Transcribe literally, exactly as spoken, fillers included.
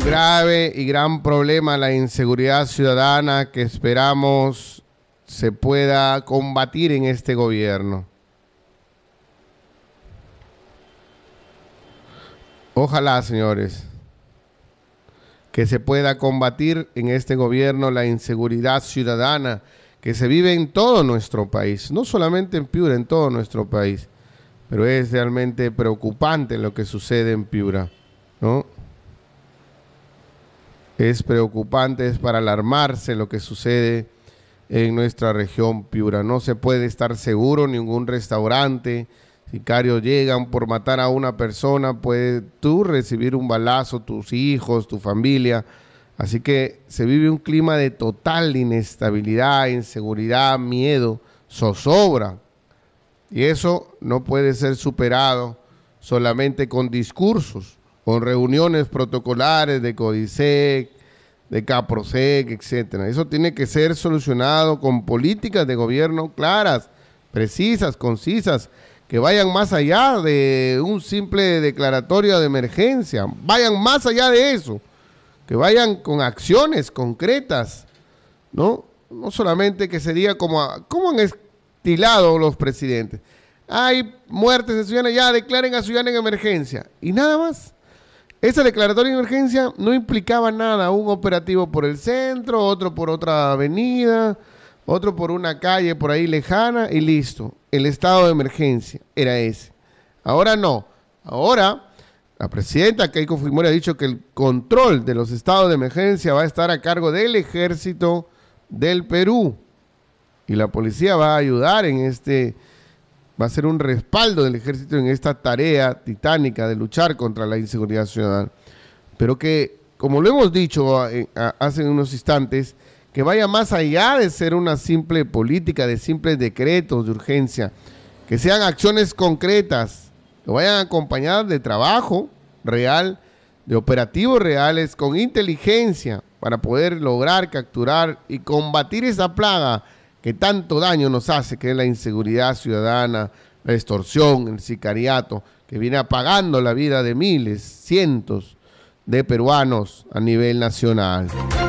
grave y gran problema la inseguridad ciudadana que esperamos se pueda combatir en este gobierno. Ojalá, señores, que se pueda combatir en este gobierno la inseguridad ciudadana que se vive en todo nuestro país, no solamente en Piura, en todo nuestro país, pero es realmente preocupante lo que sucede en Piura, ¿no? Es preocupante, es para alarmarse lo que sucede en nuestra región Piura. No se puede estar seguro en ningún restaurante. Sicarios llegan por matar a una persona, puedes tú recibir un balazo, tus hijos, tu familia. Así que se vive un clima de total inestabilidad, inseguridad, miedo, zozobra. Y eso no puede ser superado solamente con discursos, con reuniones protocolares de CODISEC, de CAPROSEC, etcétera. Eso tiene que ser solucionado con políticas de gobierno claras, precisas, concisas, que vayan más allá de un simple declaratorio de emergencia, vayan más allá de eso, que vayan con acciones concretas, ¿no? No solamente que se diga como, como han estilado los presidentes. Hay muertes en Suyana, ya declaren a Suyana en emergencia, y nada más. Esa declaratoria de emergencia no implicaba nada, un operativo por el centro, otro por otra avenida, otro por una calle por ahí lejana y listo. El estado de emergencia era ese. Ahora no. Ahora la presidenta Keiko Fujimori ha dicho que el control de los estados de emergencia va a estar a cargo del Ejército del Perú. Y la policía va a ayudar en este, va a ser un respaldo del ejército en esta tarea titánica de luchar contra la inseguridad ciudadana. Pero que, como lo hemos dicho hace unos instantes, que vaya más allá de ser una simple política, de simples decretos de urgencia, que sean acciones concretas, que vayan acompañadas de trabajo real, de operativos reales, con inteligencia, para poder lograr capturar y combatir esa plaga que tanto daño nos hace, que es la inseguridad ciudadana, la extorsión, el sicariato, que viene apagando la vida de miles, cientos de peruanos a nivel nacional.